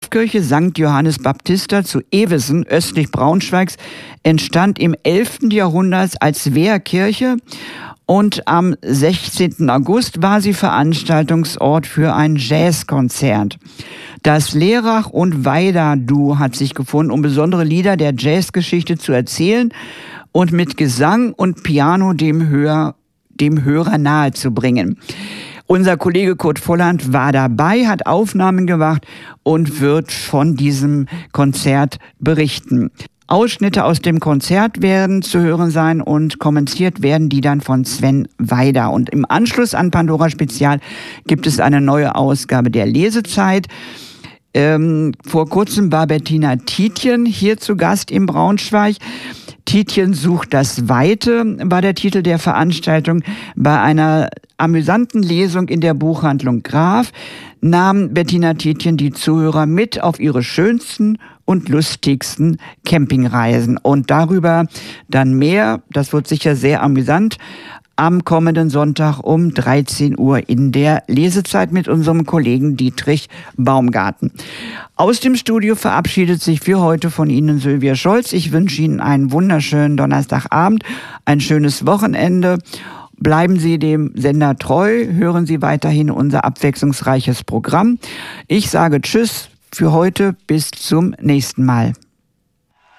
Dorfkirche St. Johannes Baptista zu Evesen, östlich Braunschweigs, entstand im 11. Jahrhundert als Wehrkirche und am 16. August war sie Veranstaltungsort für ein Jazzkonzert. Das Lerach- und Weida-Duo hat sich gefunden, um besondere Lieder der Jazzgeschichte zu erzählen und mit Gesang und Piano dem Hörer nahezubringen. Unser Kollege Kurt Volland war dabei, hat Aufnahmen gemacht und wird von diesem Konzert berichten. Ausschnitte aus dem Konzert werden zu hören sein und kommentiert werden die dann von Sven Weider. Und im Anschluss an Pandora Spezial gibt es eine neue Ausgabe der Lesezeit. Vor kurzem war Bettina Tietjen hier zu Gast in Braunschweig. Tietjen sucht das Weite war der Titel der Veranstaltung. Bei einer amüsanten Lesung in der Buchhandlung Graf nahm Bettina Tietjen die Zuhörer mit auf ihre schönsten und lustigsten Campingreisen. Und darüber dann mehr, das wird sicher sehr amüsant, am kommenden Sonntag um 13 Uhr in der Lesezeit mit unserem Kollegen Dietrich Baumgarten. Aus dem Studio verabschiedet sich für heute von Ihnen Sylvia Scholz. Ich wünsche Ihnen einen wunderschönen Donnerstagabend, ein schönes Wochenende. Bleiben Sie dem Sender treu, hören Sie weiterhin unser abwechslungsreiches Programm. Ich sage Tschüss für heute, bis zum nächsten Mal.